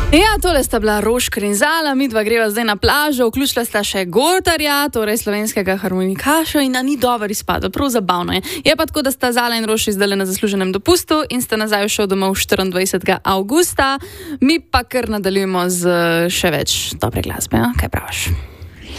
Ja, tole sta bila Roškar in Zala, midva greva zdaj na plažo, vključila sta še Gotarja, torej slovenskega harmonikaša in ni dober izpad, prav zabavno je. Je pa tako, da sta Zala in Roši zdaj na zasluženem dopustu in sta nazaj šel domov 24. avgusta, mi pa kar nadaljujemo z še več dobre glasbe, kaj praviš?